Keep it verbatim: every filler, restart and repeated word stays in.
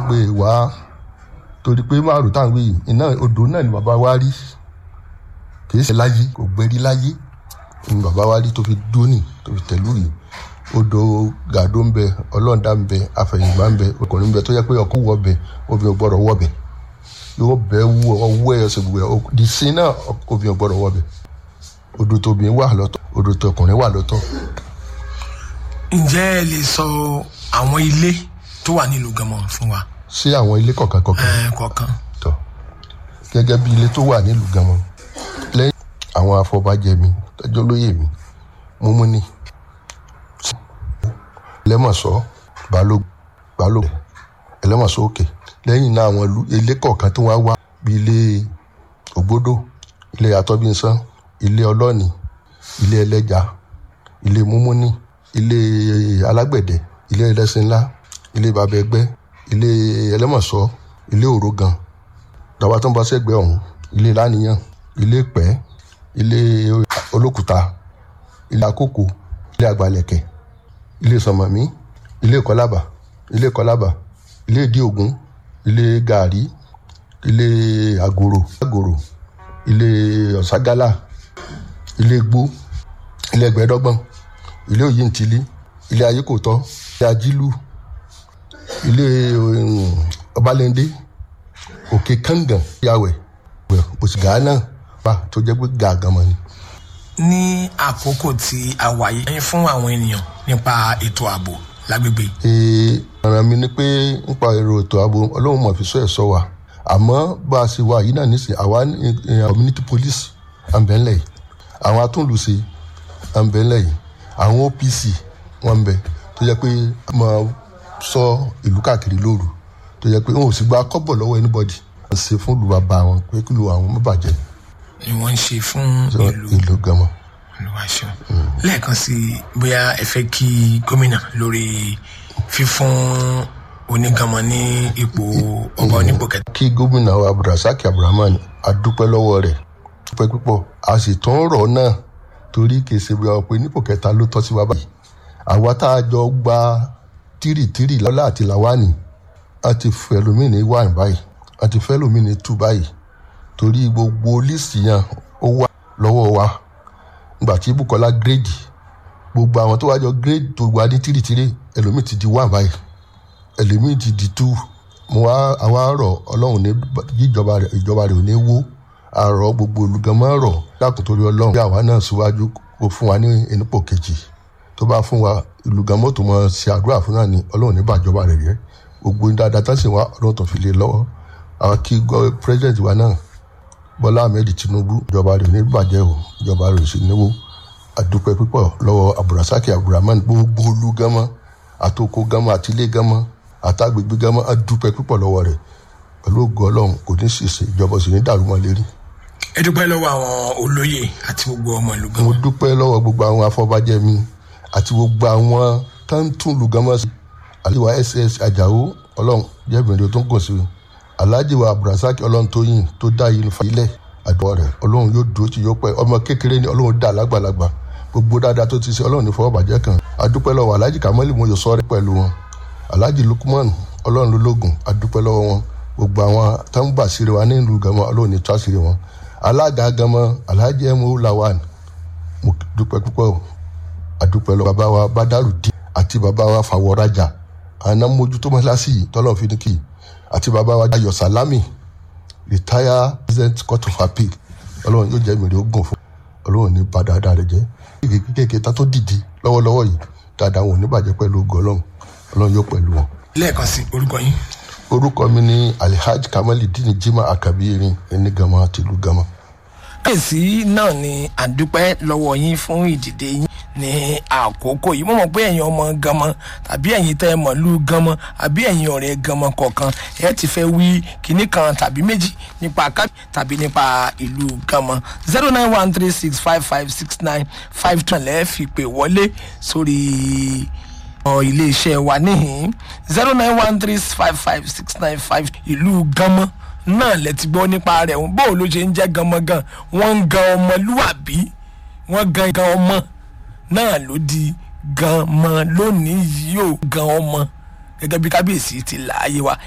gbé wá torí pé márùn táwọn wí iná odò náà ni bàbá wa rí kì í ṣe láyé kò gbérí láyé ni bàbá wa rí tó fi dóní tó fi tẹ̀lú yìí odò gàdó ń bẹ ọlọ́ọ̀dá ń bẹ afẹ̀yìngbá ń bẹ ọkùnrin ń bẹ tó yẹ pé ọkọ wọ bẹ obìnrin gbọ́dọ̀ wọ bẹ yóò bẹ wú ọwọ́ ẹ̀ ọ̀sẹ̀ gbogbo ẹ̀ di sí náà obìnrin gbọ́dọ̀ wọ bẹ odò tóbìnrin wà lọ́tọ̀ odò tọkùnrin wà lọ́tọ̀. ǹjẹ́ ẹ lè sọ àwọn ilé tó wà nílùú Ganmọ fún wa. ṣé àwọn ilé kọ̀ọ̀kan kọ̀ọ̀kan. ẹ kọ̀ọ̀kan. tọ́ gẹ́gẹ́ bí ilé tó wà nílùú Ganmọ lẹ́yìn àwọn afọbajẹ mi tọ́jọ́ lóyè mi Múmúní Ẹlẹ́mọ̀ṣọ́ Balógun Balógun Ẹlẹ́mọ̀ṣọ́ òkè lẹ́yìn náà àwọn ilé kọ̀ọ̀kan tó wá wá bí ilé Ògbódò ilé Atọ́bínsán ilé Ọlọ́ọ̀nì ilé Ẹlẹ́ja ilé Múmúní ilé Alágbẹ̀dẹ ilé Ẹlẹ́sìnlá ilé Bàbá Ẹgbẹ́ ilé Ẹlẹ́mọ̀ṣọ́ ilé Òrógan dàwa tó ń bọ́ sẹ́gbẹ̀ẹ́ ọ̀hún ilé Láníyàn ilé Pẹ́ ilé Olókùta ilé Àkókò ilé Àgbàlẹ̀kẹ̀ ilé Sànmọ̀mí ilé Kọlábà ilé Kọlábà ilé Ìdí Ògún ilé Gàrí ilé Àgòrò Àgòrò ilé Ọ̀ságálà ilé Gbó ilé Ẹgbẹ̀ẹ́dọ́gbọ̀n ilé Òyìntìlí ilé Ayékòótọ́ ilé Ajílù ilé Ọbalẹ́ndé Òkè Kàngàn Yàwẹ̀ òsì Gàánà pa tó jẹ́ pé Ganmọ ni. ní àkókò tí a wà yìí fún àwọn ènìyàn nípa ètò ààbò lágbègbè. ee ọ̀ràn mi ni pé nípa èrò ètò ààbò Ọlọ́run mọ̀ fi sọ ẹ̀ sọ wa àmọ́ bá a ṣe wà yìí náà nísìnyí àwa community police àǹbẹ̀ńlẹ̀ yìí àwọn atúnlùṣe àǹbẹ̀ńlẹ̀ yìí àwọn O P C wọn ń bẹ tó jẹ́ pé máa sọ ìlú káàkiri lóru tó jẹ́ pé wọn ò sì gba kọ́bọ̀ lọ́wọ́ anybody wọ́n ṣe fún ìlú bàbá wọn pé kí ìlú àwọn má bàjẹ́. ni wọ́n ń ṣe fún ìlú ìlú Ganmọ. olùwàṣọ lẹ́ẹ̀kan sí bóyá ẹ fẹ́ kí gómìnà lórí fífún Oníganmọ ní ipò ọba onípò kẹta. kí gómìnà wa Abdulrasaq Abdulrahman adúpẹ́ lọ́wọ́ rẹ̀ dúpẹ́ púpọ̀ a sì tún rọ̀ náà torí kì í ṣe bí wọn pé nípò kẹta ló tọ́ sí wa báyìí àwa tá a jọ gba tírìtírì lọ́lá àti làwánì a ti fẹ́ lómi ní wáìn báyìí a ti fẹ́ lómi ní tù báyìí torí gbogbo lísì yẹn ó wà lọ́wọ́ wa nígbà tí Bùkọ́lá gírèdì gbogbo àwọn tó wájọ gírèdì tó wà ní tírìtírì ẹlòmíì ti di wáìn báyìí ẹlòmíì ti di tù mo wá àwa rọ̀ Ọlọ́run ní ìjọba rẹ̀ ìjọba rẹ̀ ò ní wó àrọ̀ gbogbo olùgànmọ́ rọ̀ dákun torí Ọlọ́run bí àwa náà síwájú kó fún wa ní ìnípò kejì tó bá fún wa olùgànmọ́ tó mọ̀ ṣe àdúrà fún náà ni Ọlọ́run ní bàjọba rẹ̀ yẹ gbogbo dáadáa tá sì wá Ọlọ́run tó fi lé lọ́wọ́ àwọn kí president wa náà Bọ́lá Ahmed Tinubu ìjọba rẹ̀ ní bàjẹ́ o ìjọba rẹ̀ sì níwó àdúpẹ́ púpọ̀ lọ́wọ́ Abdulrasaq Abdulrahman gbogbo olùgànmọ́ àtòkò Ganmọ àtìlé Ganmọ àtàgbègbè Ganmọ àdúpẹ́ púpọ̀ lọ́wọ́ rẹ̀ pẹ̀lú ògo Ọlọ́run kò ní ṣìṣe ìjọba sì ní dàrú mọ́ lérí. ẹ dúpẹ́ lọ́wọ́ àwọn olóyè àti gbogbo ọmọ ìlú Ganmọ. mo dúpẹ́ lọ́wọ́ gbogbo àwọn afọbajẹ mi àti gbogbo àwọn tó ń tún ìlú Ganmọ sí àlewà S S Àjàó Ọlọ́run jẹ́bìnrin tó ń gùn sí i Alhaji wa Abdulrasaq Ọlọ́run Tóyìn tó dá yìí nífa ilẹ̀ àdúrà rẹ̀ Ọlọ́run yóò dúró tí yóò pẹ́ ọmọ kékeré ni Ọlọ́run dá lágbàlagbà gbogbo dáadáa tó ti ṣe Ọlọ́run ní fọwọ́ bàjẹ́ kan adúpẹ́ lọ́wọ́ Alhaji Kamali mo yọ sọ́ọ́rẹ́ pẹ̀lú wọn Alhaji Lukman Ọlọ́run lológun adúpẹ́ lọ́wọ́ wọn gbogbo àwọn tó ń bà síre wa ní ìlú Ganmọ Ọlọ́run ní tó àṣírí wọn alága Ganmọ Alhaji emu Lawan mo dúpẹ́ púpọ̀ adúpẹ́ lọ́wọ́ bàbá wa Badarudeen àti bàbá wa Fàwọ́rajà àná mójútó mọ́ṣáláṣí tọ́lọ́ fi ní kì í àti bàbá wa Ayọ̀ Salami retire president court of appeal Ọlọ́run yóò jẹ́ mèrè ogun fún Ọlọ́run ní bá dáadáa rẹ̀ jẹ́ kékeré tá tó dìde lọ́wọ́lọ́wọ́ yìí dáadáa wọn ò ní bàjẹ́ pẹ̀lú ogun Ọlọ́run Ọlọ́run yóò pẹ̀lú wọn. lẹ́ẹ̀kan sí orúkọ yín. orúkọ mi ni Alhaji Kamaldeen Jimoh Akabirin ẹni Ganmọ tìlú Ganmọ. káyọ̀sí náà ni àdúpẹ́ lọ́wọ́ yín fún ìdìde yín ní àkókò yìí mo mọ̀ pé ẹ̀yin ọmọ Ganmọ tàbí ẹ̀yin tẹ́ ẹ mọ̀ lú Ganmọ àbí ẹ̀yin ọ̀rẹ́ Ganmọ kọ̀ọ̀kan ẹ ti fẹ́ wí kinní kan tàbí méjì nípa kábí tàbí nípa ìlú Ganmọ zero nine one three six five five six nine five two lẹ́ẹ̀ fi pè wọlé sórí iléeṣẹ́ wa níhìn zero nine one three five five six nine five ìlú Ganmọ náà lẹ ti gbọ́ nípa rẹ̀ bó ló ṣe ń jẹ́ Ganmọ gan wọ́n ń gan ọmọlúwàbí wọ́n gan gan ọmọ náà ló di Ganmọ lónìí yìí ó gan ọmọ gẹ́gẹ́ bí kábíyèsí ti láàyè wa